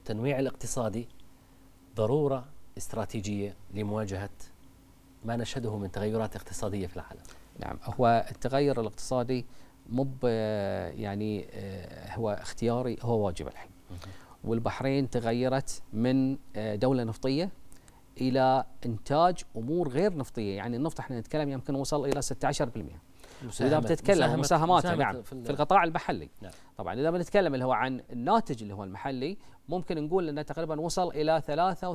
التنويع الاقتصادي ضرورة استراتيجية لمواجهة ما نشهده من تغيرات اقتصادية في العالم. نعم، هو التغير الاقتصادي يعني هو اختياري، هو واجب الحين. والبحرين تغيرت من دولة نفطية إلى إنتاج أمور غير نفطية، يعني النفط احنا نتكلم يمكن وصل إلى 16%. وإذا بتتكلم مساهماته نعم في القطاع المحلي. نعم. طبعا إذا بنتكلم اللي هو عن الناتج اللي هو المحلي، ممكن نقول أنه تقريبا وصل إلى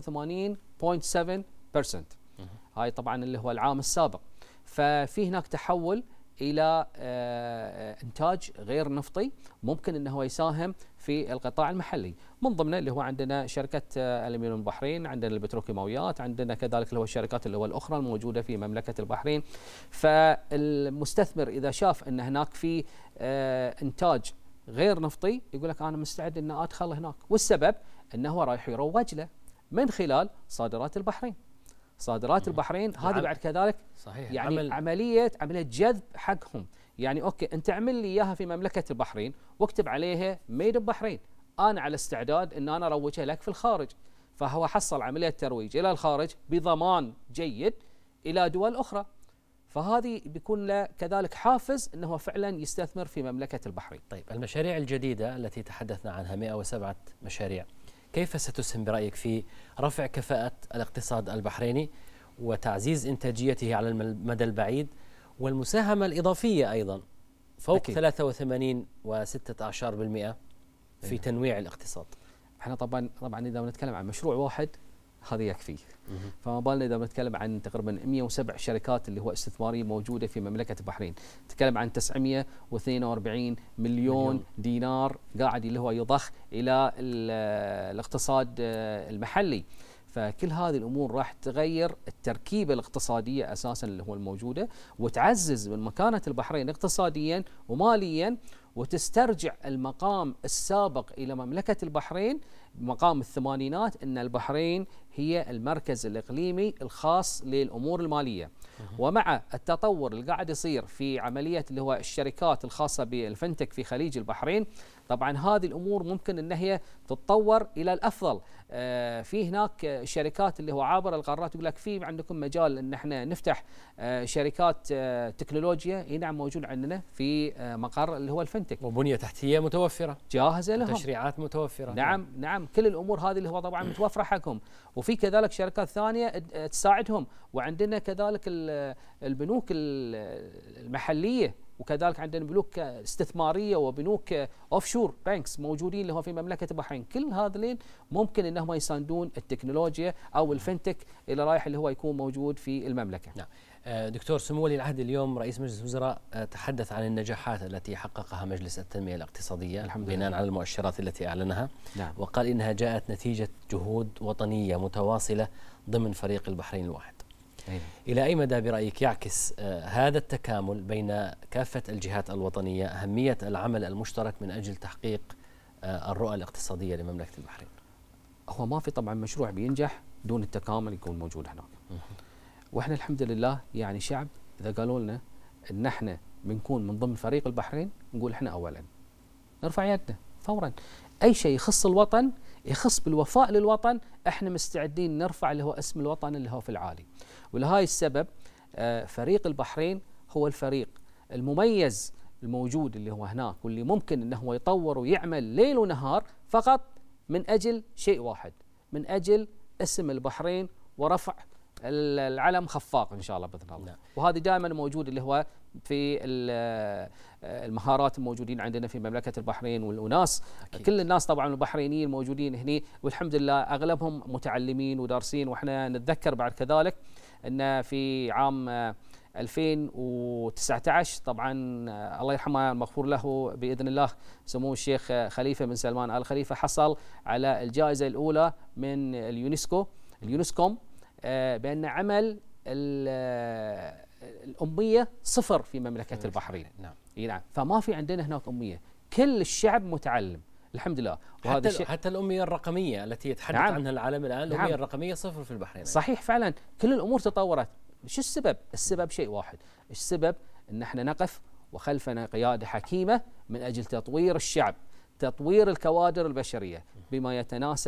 83.7%. هاي طبعا اللي هو العام السابق. ففي هناك تحول إلى إنتاج غير نفطي ممكن أنه هو يساهم في القطاع المحلي، من ضمنه اللي هو عندنا شركة ألمنيوم البحرين، عندنا البتروكيماويات، عندنا كذلك اللي هو الشركات اللي هو الأخرى الموجودة في مملكة البحرين. فالمستثمر إذا شاف أن هناك في إنتاج غير نفطي يقول لك أنا مستعد أن أدخل هناك، والسبب أنه هو رايح يروج له من خلال صادرات البحرين. صادرات البحرين هذه بعد كذلك صحيح يعني عملية جذب حقهم. يعني أوكي أنت اعمل لي إياها في مملكة البحرين واكتب عليها ميد بحرين، أنا على استعداد أن أنا أروجها لك في الخارج. فهو حصل عملية ترويج إلى الخارج بضمان جيد إلى دول أخرى، فهذه بيكون له كذلك حافز أنه فعلا يستثمر في مملكة البحرين. طيب المشاريع الجديدة التي تحدثنا عنها 107 مشاريع، كيف ستسهم برأيك في رفع كفاءة الاقتصاد البحريني وتعزيز إنتاجيته على المدى البعيد، والمساهمة الإضافية أيضا فوق 83.16% في تنويع الاقتصاد؟ احنا طبعا إذا بنتكلم عن مشروع واحد هذا يكفي، فما بالنا إذا بنتكلم عن تقريبا 107 شركات اللي هو استثمارية موجودة في مملكة البحرين، نتكلم عن 942 مليون دينار قاعد اللي هو يضخ إلى الاقتصاد المحلي. فكل هذه الأمور راح تغير التركيبة الاقتصادية أساسا اللي هو الموجودة، وتعزز من مكانة البحرين اقتصاديا وماليا، وتسترجع المقام السابق إلى مملكة البحرين مقام الثمانينات، أن البحرين هي المركز الإقليمي الخاص للأمور المالية. ومع التطور اللي قاعد يصير في عملية اللي هو الشركات الخاصة بالفنتك في خليج البحرين، طبعا هذه الأمور ممكن أن هي تتطور إلى الأفضل. في هناك شركات اللي هو عابر القارات يقول لك في عندكم مجال أن احنا نفتح شركات تكنولوجيا. نعم موجود عندنا في مقر اللي هو الفنتك، وبنية تحتية متوفرة جاهزة لهم، تشريعات متوفرة. نعم كل الأمور هذه اللي هو طبعا متوفرة حقهم، وفي كذلك شركات ثانية تساعدهم. وعندنا كذلك البنوك المحلية، وكذلك عندنا بنوك استثمارية وبنوك اوفشور بانكس موجودين اللي هو في مملكة البحرين. كل هذين ممكن انهم يساندون التكنولوجيا او الفنتك اللي رايح اللي هو يكون موجود في المملكة. نعم. دكتور سمو ولي العهد اليوم رئيس مجلس الوزراء تحدث عن النجاحات التي حققها مجلس التنمية الاقتصادية بناء على المؤشرات التي أعلنها. نعم. وقال إنها جاءت نتيجة جهود وطنية متواصلة ضمن فريق البحرين الواحد. إلى أي مدى برأيك يعكس هذا التكامل بين كافة الجهات الوطنية أهمية العمل المشترك من أجل تحقيق الرؤى الاقتصادية لمملكة البحرين؟ هو ما في طبعا مشروع بينجح دون التكامل يكون موجود هناك. وإحنا الحمد لله يعني شعب إذا قالوا لنا إن إحنا بنكون من ضمن فريق البحرين نقول إحنا أولا، نرفع يدنا فورا. أي شيء يخص الوطن، يخص بالوفاء للوطن، إحنا مستعدين نرفع اللي هو اسم الوطن اللي هو في العالي. ولهاي السبب فريق البحرين هو الفريق المميز الموجود اللي هو هناك، واللي ممكن انه هو يطور ويعمل ليل ونهار فقط من اجل شيء واحد، من اجل اسم البحرين ورفع العلم خفاق ان شاء الله باذن الله. وهذه دائما موجود اللي هو في المهارات الموجودين عندنا في مملكة البحرين، والناس كل الناس طبعا البحرينيين الموجودين هنا والحمد لله اغلبهم متعلمين ودارسين. واحنا نتذكر بعد كذلك ان في عام 2019 طبعا الله يرحمه المغفور له باذن الله سمو الشيخ خليفه بن سلمان آل خليفه حصل على الجائزه الاولى من اليونسكوم بان عمل الاميه صفر في مملكه البحرين. نعم. فما في عندنا هناك اميه، كل الشعب متعلم الحمد لله. وهذا حتى الاميه الرقميه التي يتحدث عنها العالم الان، الاميه الرقميه صفر في البحرين. صحيح فعلا كل الامور تطورت. شو السبب؟ السبب شيء واحد، السبب ان احنا نقف وخلفنا قياده حكيمه من اجل تطوير الشعب، تطوير الكوادر البشريه بما يتناسب